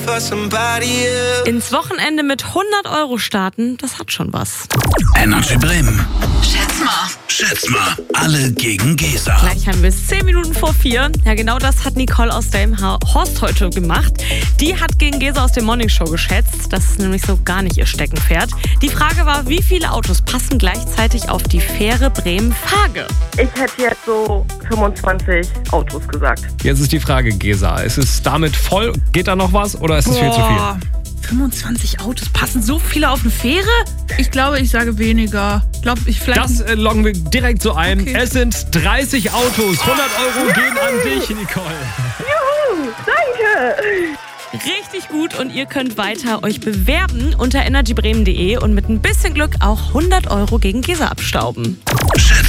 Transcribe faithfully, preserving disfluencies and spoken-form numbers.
Ins Wochenende mit hundert Euro starten, das hat schon was. Energy Bremen. Schätz mal. Schätz mal. Alle gegen Gesa. Gleich haben wir es zehn Minuten vor vier. Ja, genau das hat Nicole aus Delmenhorst heute gemacht. Die hat gegen Gesa aus der Morning Show geschätzt. Das ist nämlich so gar nicht ihr Steckenpferd. Die Frage war, wie viele Autos passen gleichzeitig auf die Fähre Bremen-Fage? Ich hätte jetzt so fünfundzwanzig Autos gesagt. Jetzt ist die Frage, Gesa, ist es damit voll? Geht da noch was oder ist es viel zu viel? fünfundzwanzig Autos, passen so viele auf eine Fähre? Ich glaube, ich sage weniger. Ich glaube, ich vielleicht. Das äh, loggen wir direkt so ein. Okay. Es sind dreißig Autos. hundert Euro gehen an dich, Nicole. Juhu, danke. Richtig gut und ihr könnt weiter euch bewerben unter energy bremen punkt de und mit ein bisschen Glück auch hundert Euro gegen Gesa abstauben. Schätz